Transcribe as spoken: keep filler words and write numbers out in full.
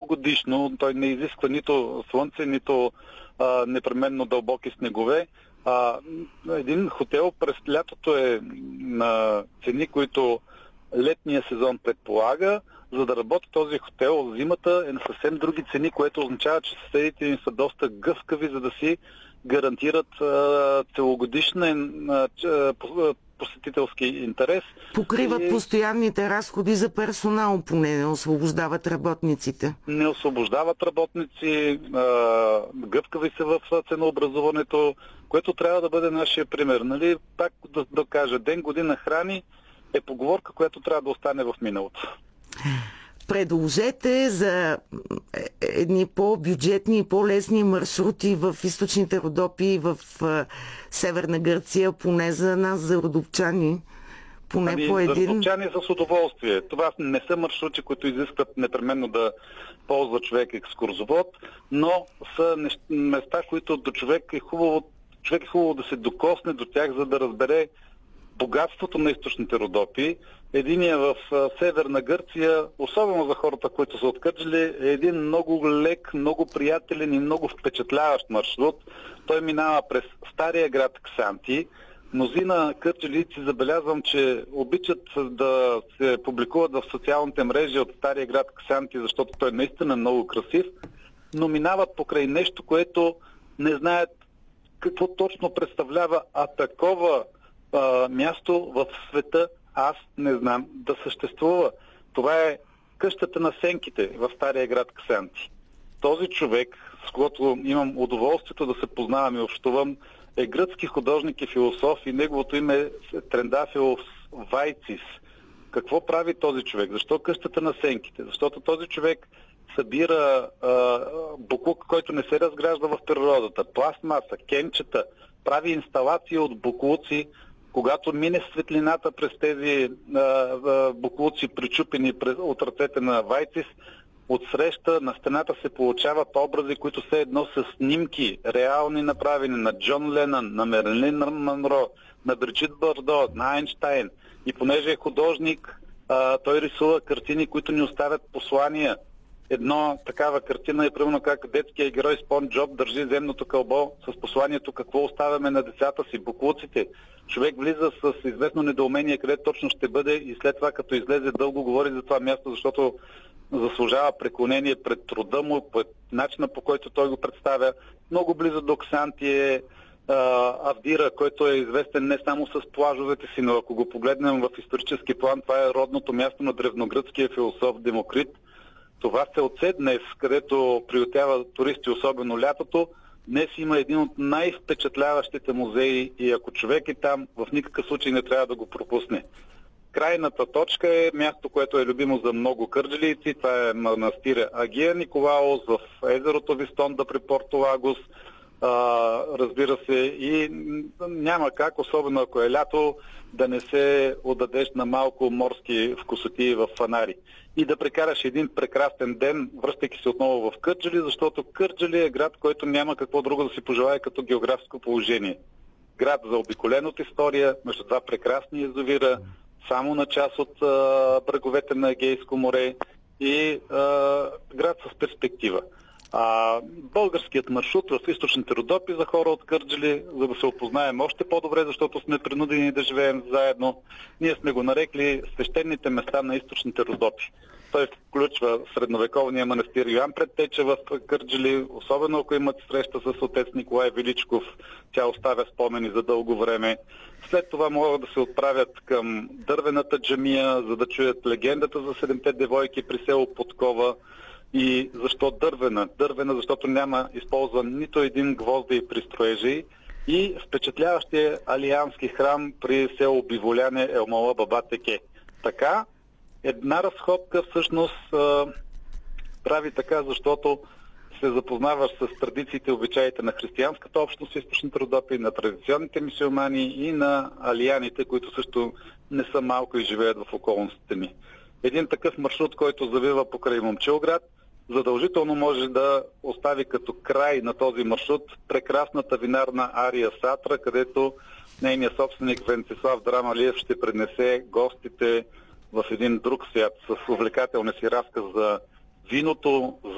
целогодишно. Той не изисква нито слънце, нито а, непременно дълбоки снегове. А, един хотел през лятото е на цени, които летния сезон предполага. За да работи този хотел, зимата е на съвсем други цени, което означава, че съседите им са доста гъвкави, за да си гарантират а, целогодишен а, посетителски интерес. Покриват и... постоянните разходи за персонал, поне не освобождават работниците. Не освобождават работници, а, гъвкави се в ценообразуването, което трябва да бъде нашия пример. Нали? Пак да, да кажа, ден година храни е поговорка, която трябва да остане в миналото. Предложете за едни по-бюджетни и по-лесни маршрути в източните Родопи и в а, Северна Гърция, поне за нас, за родопчани. Поне ами, по един... За родопчани с удоволствие. Това не са маршрути, които изискват непременно да ползва човек екскурзовод, но са места, които до човек е хубаво, човек е хубаво да се докосне до тях, за да разбере богатството на източните Родопи. Единия в Северна Гърция, особено за хората, които са от Кърджали, е един много лек, много приятелен и много впечатляващ маршрут. Той минава през стария град Ксанти. Мнозина кърджалийци забелязвам, че обичат да се публикуват в социалните мрежи от стария град Ксанти, защото той наистина е много красив, но минават покрай нещо, което не знаят какво точно представлява, а такова а, място в света аз не знам да съществува. Това е къщата на сенките в стария град Ксанти. Този човек, с когото имам удоволствието да се познавам и общувам, е гръцки художник и философ и неговото име е Трендафилос Вайцис. Какво прави този човек? Защо къщата на сенките? Защото този човек събира а, буклук, който не се разгражда в природата, пластмаса, кенчета, прави инсталации от буклуци. Когато мине светлината през тези а, а, буклуци, причупени през, от ръцете на Вайцис, отсреща на стената се получават образи, които са едно с снимки, реални направени на Джон Ленън, на Мерлин Монро, на Бриджит Бардо, на Айнщайн. И понеже е художник, а, той рисува картини, които ни оставят послания. Едно такава картина е примерно как детският герой Спон Джоб държи земното кълбо с посланието какво оставяме на децата си, буклуците. Човек влиза с известно недоумение къде точно ще бъде и след това като излезе дълго говори за това място, защото заслужава преклонение пред труда му, пред начина по който той го представя. Много близо до Ксанти е Авдира, който е известен не само с плажовете си, но ако го погледнем в исторически план, това е родното място на древногръцкия философ Демокрит. Това селце днес, където приютява туристи, особено лятото, днес има един от най-впечатляващите музеи и ако човек е там, в никакъв случай не трябва да го пропусне. Крайната точка е място, което е любимо за много кърджалийци. Това е манастира Агия Николаос в езерото Вистонда при Порто Лагос. А, разбира се, и няма как, особено ако е лято, да не се отдадеш на малко морски вкусоти в Фанари. И да прекараш един прекрасен ден, връщайки се отново в Кърджали, защото Кърджали е град, който няма какво друго да си пожелае като географско положение. Град заобиколен от история, между два прекрасни езовира, само на част от а, бреговете на Егейско море и а, град с перспектива. А, българският маршрут в източните Родопи за хора от Кърджали, за да се опознаем още по-добре, защото сме принудени да живеем заедно, ние сме го нарекли свещените места на източните Родопи. Той включва средновековния манастир Йоан Предтеча в Кърджали, особено ако имат среща с отец Николай Величков, тя оставя спомени за дълго време. След това могат да се отправят към дървената джамия, за да чуят легендата за седемте девойки при село Подкова. И защо дървена? Дървена, защото няма използван нито един гвозди при строежи и впечатляващия алиански храм при село Биволяне Елмала Баба Теке. Така, една разходка всъщност а, прави така, защото се запознаваш с традициите и обичаите на християнската общност в източните Родопи, на традиционните мюсюлмани и на алияните, които също не са малко и живеят в околностите ни. Един такъв маршрут, който завива покрай Момчилград, задължително може да остави като край на този маршрут прекрасната винарна Ария Сатра, където нейният собственик Венцислав Драмалиев ще пренесе гостите в един друг свят с увлекателния си разказ за виното,